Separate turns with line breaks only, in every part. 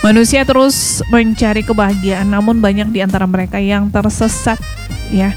Manusia terus mencari kebahagiaan, namun banyak di antara mereka yang tersesat ya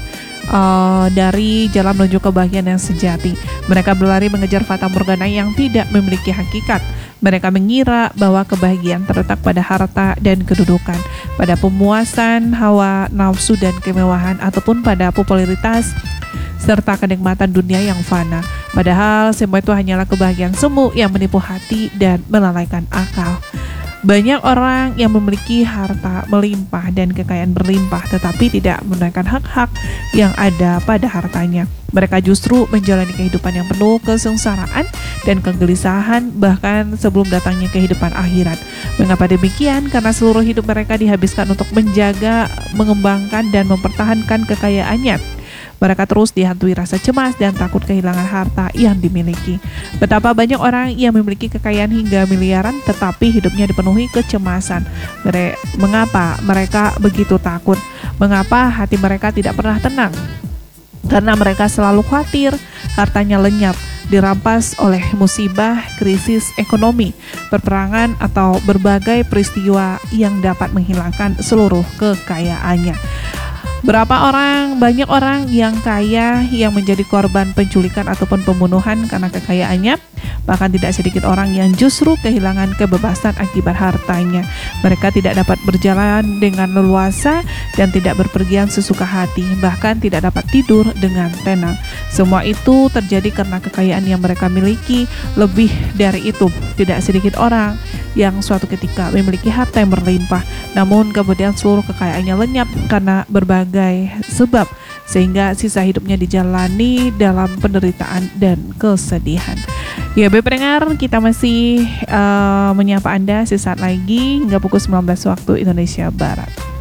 dari jalan menuju kebahagiaan yang sejati. Mereka berlari mengejar fata morgana yang tidak memiliki hakikat. Mereka mengira bahwa kebahagiaan terletak pada harta dan kedudukan, pada pemuasan hawa nafsu dan kemewahan, ataupun pada popularitas serta kenikmatan dunia yang fana. Padahal semua itu hanyalah kebahagiaan semu yang menipu hati dan melalaikan akal. Banyak orang yang memiliki harta melimpah dan kekayaan berlimpah, tetapi tidak menunaikan hak-hak yang ada pada hartanya. Mereka justru menjalani kehidupan yang penuh kesengsaraan dan kegelisahan, bahkan sebelum datangnya kehidupan akhirat. Mengapa demikian? Karena seluruh hidup mereka dihabiskan untuk menjaga, mengembangkan, dan mempertahankan kekayaannya. Mereka terus dihantui rasa cemas dan takut kehilangan harta yang dimiliki. Betapa banyak orang yang memiliki kekayaan hingga miliaran tetapi hidupnya dipenuhi kecemasan. Mengapa mereka begitu takut? Mengapa hati mereka tidak pernah tenang? Karena mereka selalu khawatir hartanya lenyap, dirampas oleh musibah, krisis ekonomi, peperangan, atau berbagai peristiwa yang dapat menghilangkan seluruh kekayaannya. Banyak orang yang kaya yang menjadi korban penculikan ataupun pembunuhan karena kekayaannya. Bahkan tidak sedikit orang yang justru kehilangan kebebasan akibat hartanya. Mereka tidak dapat berjalan dengan leluasa dan tidak berpergian sesuka hati, bahkan tidak dapat tidur dengan tenang. Semua itu terjadi karena kekayaan yang mereka miliki. Lebih dari itu, tidak sedikit orang yang suatu ketika memiliki harta yang berlimpah, namun kemudian seluruh kekayaannya lenyap karena berbagai sebab, sehingga sisa hidupnya dijalani dalam penderitaan dan kesedihan. Ya, pendengar, kita masih menyapa Anda sesaat lagi hingga pukul 19 waktu Indonesia Barat.